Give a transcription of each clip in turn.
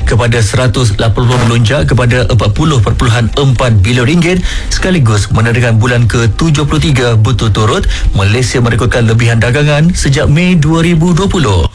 kepada 180 melonjak kepada 40.4 bilion ringgit sekaligus menandakan bulan ke-73 berturut-turut Malaysia merekodkan lebihan dagangan sejak Mei 2020.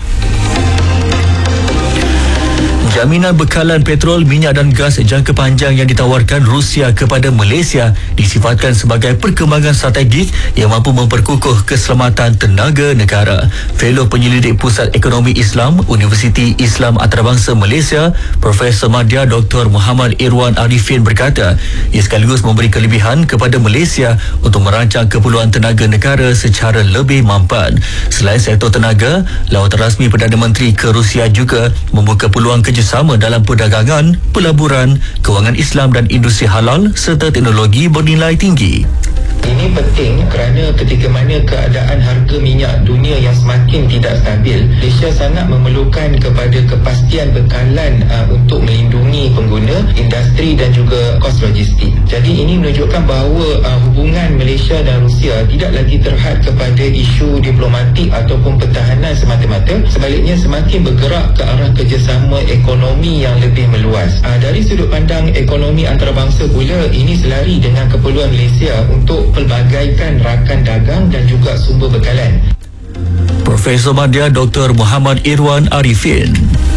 Jaminan bekalan petrol, minyak dan gas jangka panjang yang ditawarkan Rusia kepada Malaysia disifatkan sebagai perkembangan strategik yang mampu memperkukuh keselamatan tenaga negara. Fellow Penyelidik Pusat Ekonomi Islam Universiti Islam Antarabangsa Malaysia, Profesor Madya Dr. Muhammad Irwan Arifin berkata, ia sekaligus memberi kelebihan kepada Malaysia untuk merancang keperluan tenaga negara secara lebih mampan. Selain sektor tenaga, lawatan rasmi Perdana Menteri ke Rusia juga membuka peluang kerjasama dalam perdagangan, pelaburan, kewangan Islam dan industri halal serta teknologi bernilai tinggi. Ini penting kerana ketika mana keadaan harga minyak dunia yang semakin tidak stabil, Malaysia sangat memerlukan kepada kepastian bekalan untuk melindungi pengguna, industri dan juga kos logistik. Jadi ini menunjukkan bahawa hubungan Malaysia dan Rusia tidak lagi terhad kepada isu diplomatik ataupun pertahanan semata-mata, sebaliknya semakin bergerak ke arah kerjasama ekonomi yang lebih meluas. Dari sudut pandang ekonomi antarabangsa pula, ini selari dengan keperluan Malaysia untuk pelbagaikan rakan dagang dan juga sumber bekalan. Profesor Madya Dr. Muhammad Irwan Arifin.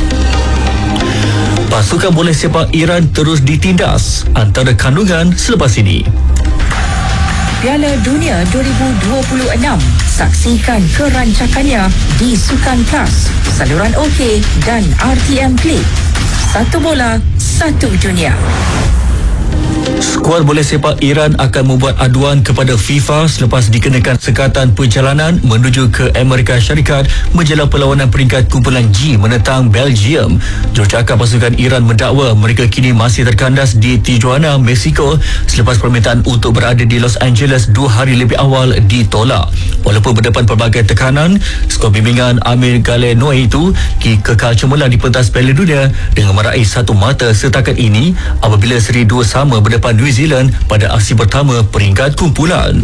Pasukan bola sepak Iran terus ditindas antara kandungan selepas ini. Piala Dunia 2026. Saksikan kerancakannya di Sukan Plus, saluran OK dan RTM Play. Satu bola, satu dunia. Skuad bola sepak Iran akan membuat aduan kepada FIFA selepas dikenakan sekatan perjalanan menuju ke Amerika Syarikat menjelang perlawanan peringkat kumpulan G menentang Belgium. Jurucakap pasukan Iran mendakwa mereka kini masih terkandas di Tijuana, Mexico selepas permintaan untuk berada di Los Angeles 2 hari lebih awal ditolak. Walaupun berdepan pelbagai tekanan, skuad bimbingan Amir Galenoe itu kekal cemerlang di pentas Piala Dunia dengan meraih satu mata setakat ini apabila seri 2 sama berdepan New Zealand pada aksi pertama peringkat kumpulan.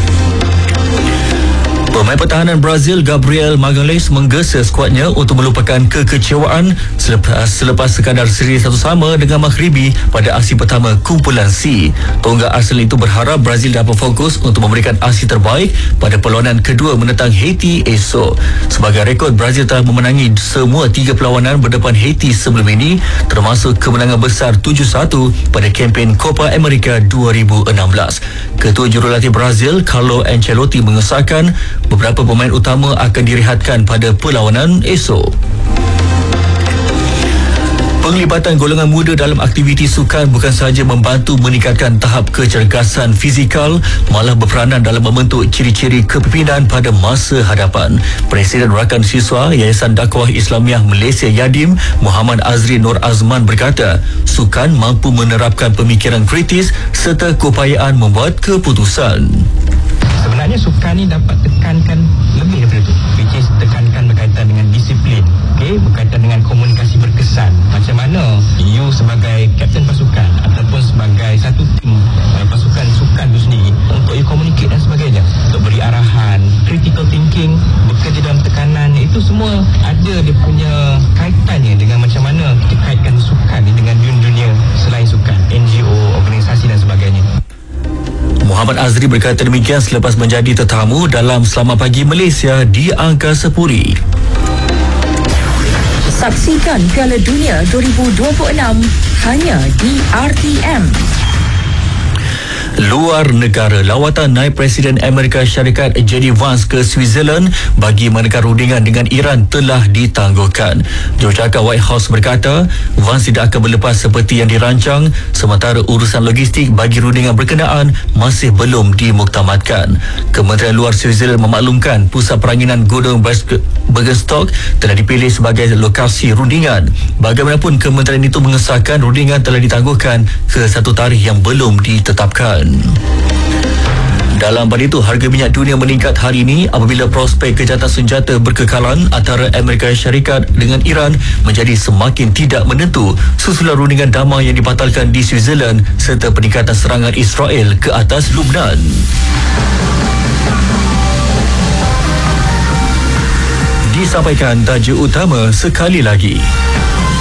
Pemain pertahanan Brazil Gabriel Magalhães menggesa skuadnya untuk melupakan kekecewaan selepas sekadar seri satu sama dengan Maghribi pada aksi pertama kumpulan C. Tonggak Arsenal itu berharap Brazil dapat fokus untuk memberikan aksi terbaik pada perlawanan kedua menentang Haiti esok. Sebagai rekod, Brazil telah memenangi semua 3 perlawanan berdepan Haiti sebelum ini, termasuk kemenangan besar 7-1 pada kempen Copa America 2016. Ketua Jurulatih Brazil Carlo Ancelotti mengesahkan beberapa pemain utama akan direhatkan pada perlawanan esok. Penglibatan golongan muda dalam aktiviti sukan bukan sahaja membantu meningkatkan tahap kecergasan fizikal, malah berperanan dalam membentuk ciri-ciri kepimpinan pada masa hadapan. Presiden Rakan Siswa Yayasan Dakwah Islamiah Malaysia Yadim, Muhammad Azri Nur Azman berkata, sukan mampu menerapkan pemikiran kritis serta keupayaan membuat keputusan. Sebenarnya sukan ni dapat tekankan lebih daripada itu, which is tekankan berkaitan dengan disiplin, berkaitan dengan komunikasi berkesan. Macam mana you sebagai kapten pasukan ataupun sebagai satu tim pasukan sukan itu sendiri untuk you communicate dan sebagainya, untuk beri arahan, critical thinking, bekerja dalam tekanan, itu semua ada dia punya kaitannya dengan macam mana kita kaitkan sukan ni dengan dunia selain sukan, NGO, organisasi dan sebagainya. Muhammad Azri berkata demikian selepas menjadi tetamu dalam Selamat Pagi Malaysia di Angkasa Puri. Saksikan Piala Dunia 2026 hanya di RTM. Luar negara, lawatan naib Presiden Amerika Syarikat J.D. Vance ke Switzerland bagi menekan rundingan dengan Iran telah ditangguhkan. Jurucakap White House berkata, Vance tidak akan berlepas seperti yang dirancang sementara urusan logistik bagi rundingan berkenaan masih belum dimuktamadkan. Kementerian Luar Switzerland memaklumkan pusat peranginan Gunung Bergenstock telah dipilih sebagai lokasi rundingan. Bagaimanapun, kementerian itu mengesahkan rundingan telah ditangguhkan ke satu tarikh yang belum ditetapkan. Dalam pada itu, harga minyak dunia meningkat hari ini apabila prospek kejahatan senjata berkekalan antara Amerika Syarikat dengan Iran menjadi semakin tidak menentu susulan rundingan damai yang dibatalkan di Switzerland serta peningkatan serangan Israel ke atas Lubnan. Disampaikan tajuk utama sekali lagi.